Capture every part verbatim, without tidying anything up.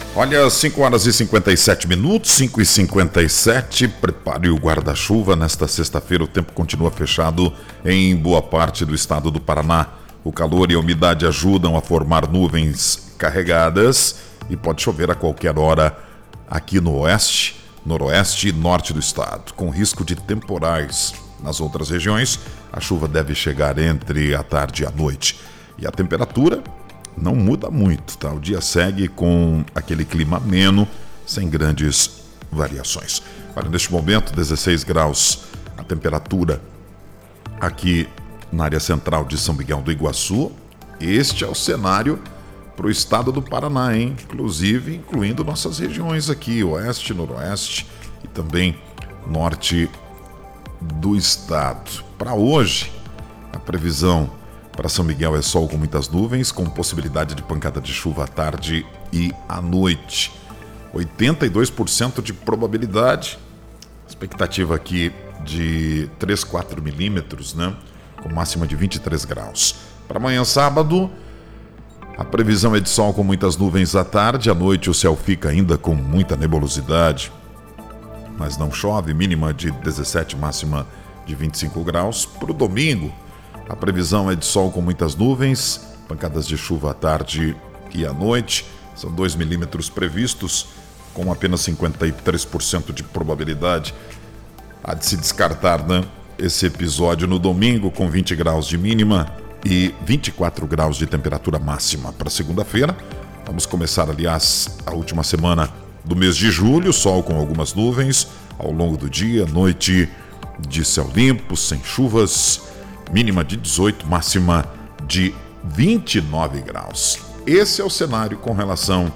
Olha, cinco horas e cinquenta e sete minutos, cinco e cinquenta e sete. Prepare o guarda-chuva. Nesta sexta-feira o tempo continua fechado em boa parte do estado do Paraná. O calor e a umidade ajudam a formar nuvens carregadas e pode chover a qualquer hora aqui no oeste, noroeste e norte do estado, com risco de temporais. Nas outras regiões, a chuva deve chegar entre a tarde e a noite. E a temperatura não muda muito, tá? O dia segue com aquele clima ameno, sem grandes variações. Olha, neste momento, dezesseis graus a temperatura aqui na área central de São Miguel do Iguaçu. Este é o cenário para o estado do Paraná, hein? Inclusive, incluindo nossas regiões aqui, oeste, noroeste e também norte do estado. Para hoje, a previsão para São Miguel é sol com muitas nuvens, com possibilidade de pancada de chuva à tarde e à noite. oitenta e dois por cento de probabilidade, expectativa aqui de três, quatro milímetros, né? Com máxima de vinte e três graus. Para amanhã, sábado, a previsão é de sol com muitas nuvens à tarde, à noite o céu fica ainda com muita nebulosidade, mas não chove, mínima de dezessete, máxima de vinte e cinco graus. Para o domingo, a previsão é de sol com muitas nuvens, pancadas de chuva à tarde e à noite. São dois milímetros previstos, com apenas cinquenta e três por cento de probabilidade. Há de se descartar, né, esse episódio no domingo, com vinte graus de mínima e vinte e quatro graus de temperatura máxima. Para segunda-feira, vamos começar, aliás, a última semana do mês de julho, sol com algumas nuvens ao longo do dia, noite de céu limpo, sem chuvas, mínima de dezoito, máxima de vinte e nove graus. Esse é o cenário com relação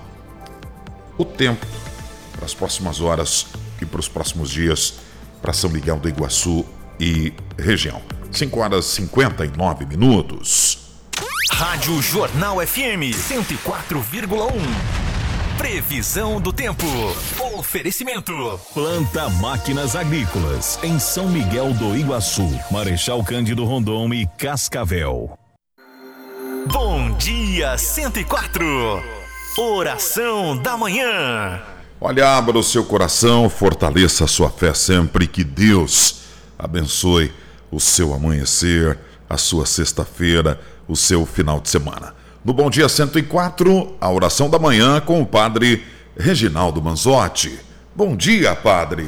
ao tempo para as próximas horas e para os próximos dias para São Miguel do Iguaçu e região. cinco horas e cinquenta e nove minutos. Rádio Jornal F M cento e quatro vírgula um. Previsão do tempo. Oferecimento. Planta Máquinas Agrícolas, em São Miguel do Iguaçu, Marechal Cândido Rondon e Cascavel. Bom dia, cento e quatro. Oração da manhã. Olha, abra o seu coração, fortaleça a sua fé sempre, que Deus abençoe o seu amanhecer, a sua sexta-feira, o seu final de semana. No Bom Dia cento e quatro, a oração da manhã com o padre Reginaldo Manzotti. Bom dia, padre.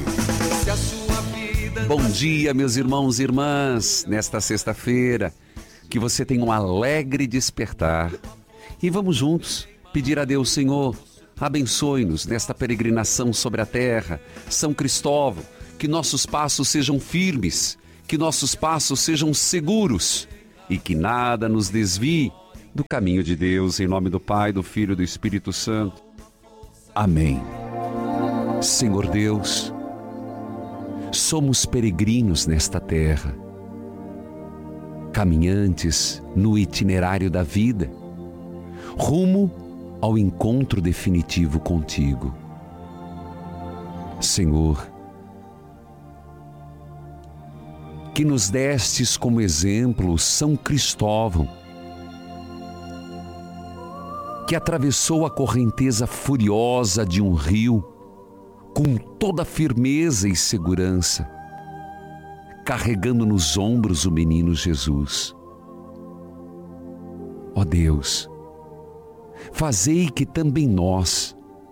Bom dia, meus irmãos e irmãs. Nesta sexta-feira, que você tenha um alegre despertar. E vamos juntos pedir a Deus, Senhor, abençoe-nos nesta peregrinação sobre a terra. São Cristóvão, que nossos passos sejam firmes, que nossos passos sejam seguros e que nada nos desvie do caminho de Deus, em nome do Pai, do Filho e do Espírito Santo. Amém. Senhor Deus, somos peregrinos nesta terra, caminhantes no itinerário da vida, rumo ao encontro definitivo contigo. Senhor, que nos destes como exemplo São Cristóvão, que atravessou a correnteza furiosa de um rio com toda firmeza e segurança, carregando nos ombros o menino Jesus. Ó Deus, fazei que também nós,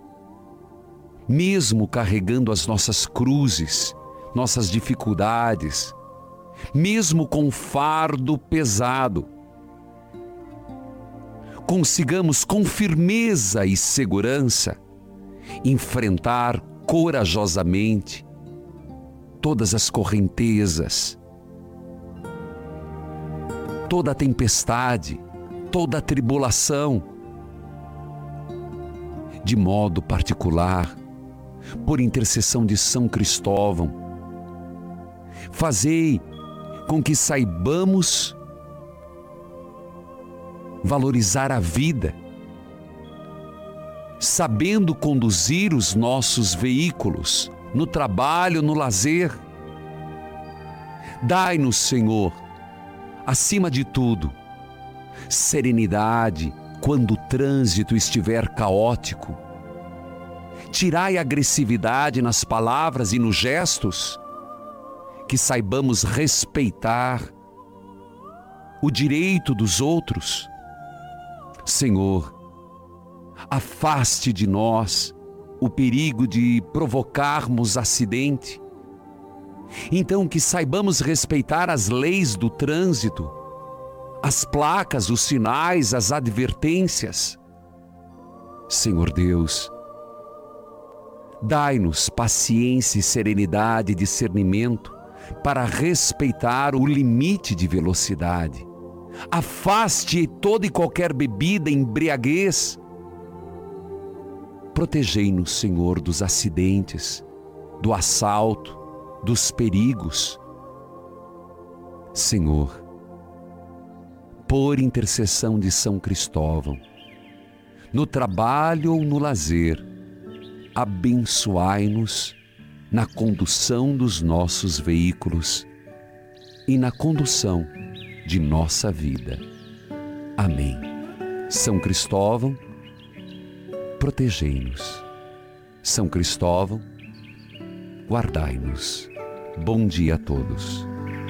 mesmo carregando as nossas cruzes, nossas dificuldades, mesmo com fardo pesado, consigamos com firmeza e segurança enfrentar corajosamente todas as correntezas, toda a tempestade, toda a tribulação. De modo particular, por intercessão de São Cristóvão, fazei com que saibamos valorizar a vida, sabendo conduzir os nossos veículos no trabalho, no lazer. Dai-nos, Senhor, acima de tudo, serenidade quando o trânsito estiver caótico, Tirai a agressividade nas palavras e nos gestos. Que saibamos respeitar o direito dos outros. Senhor, afaste de nós o perigo de provocarmos acidente. Então, que saibamos respeitar as leis do trânsito, as placas, os sinais, as advertências. Senhor Deus, dai-nos paciência e serenidade e discernimento para respeitar o limite de velocidade. Afaste toda e qualquer bebida, embriaguez. Protegei-nos, Senhor, dos acidentes, do assalto, dos perigos. Senhor, por intercessão de São Cristóvão, no trabalho ou no lazer, abençoai-nos na condução dos nossos veículos e na condução de nossa vida. Amém. São Cristóvão, protegei-nos. São Cristóvão, guardai-nos. Bom dia a todos.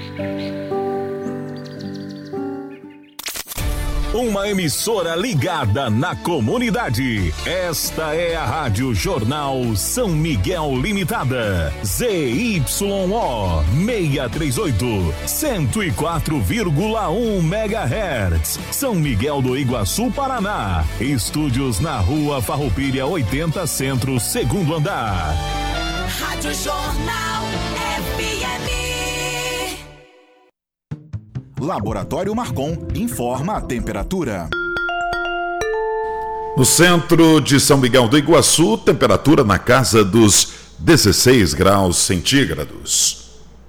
Uma emissora ligada na comunidade. Esta é a Rádio Jornal São Miguel Limitada. Z Y O seiscentos e trinta e oito, cento e quatro vírgula um megahertz. São Miguel do Iguaçu, Paraná. Estúdios na Rua Farroupilha oitenta Centro, segundo andar. Rádio Jornal F M. Laboratório Marcon informa a temperatura. No centro de São Miguel do Iguaçu, temperatura na casa dos dezesseis graus centígrados.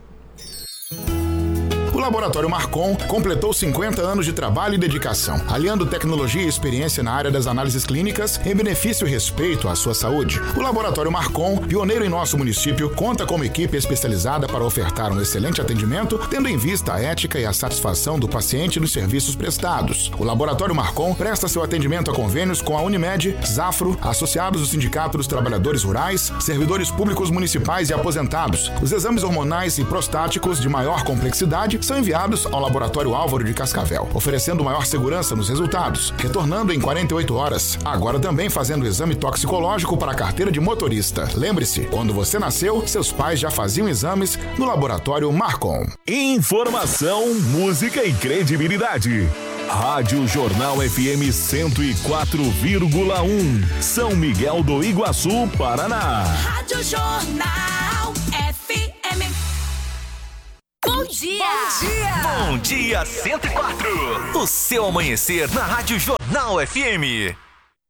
O Laboratório Marcon completou cinquenta anos de trabalho e dedicação, aliando tecnologia e experiência na área das análises clínicas em benefício e respeito à sua saúde. O Laboratório Marcon, pioneiro em nosso município, conta com uma equipe especializada para ofertar um excelente atendimento, tendo em vista a ética e a satisfação do paciente nos serviços prestados. O Laboratório Marcon presta seu atendimento a convênios com a Unimed, Zafro, associados do Sindicato dos Trabalhadores Rurais, servidores públicos municipais e aposentados. Os exames hormonais e prostáticos de maior complexidade são enviados ao Laboratório Álvaro de Cascavel, oferecendo maior segurança nos resultados, retornando em quarenta e oito horas. Agora também fazendo exame toxicológico para a carteira de motorista. Lembre-se, quando você nasceu, seus pais já faziam exames no Laboratório Marcon. Informação, música e credibilidade. Rádio Jornal F M cento e quatro vírgula um, São Miguel do Iguaçu, Paraná. Rádio Jornal F M. Bom dia! Bom dia! Bom dia cento e quatro! O seu amanhecer na Rádio Jornal F M.